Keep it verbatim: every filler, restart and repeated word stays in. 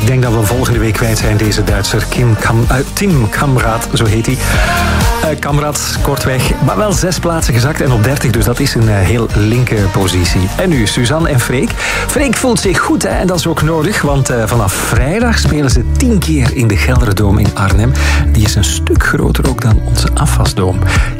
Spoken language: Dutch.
denk dat we volgende week kwijt zijn deze Duitser Kim Kam, uh, Tim Kamraad, zo heet hij. Uh, Kamraad, kortweg, maar wel zes plaatsen gezakt en op dertig, dus dat is een uh, heel linker positie. En nu Suzanne en Freek. Freek voelt zich goed, hè, en dat is ook nodig, want uh, vanaf vrijdag spelen ze tien keer in de Gelderdoom in Arnhem. Die is een stuk groter ook dan onze afwasdoom.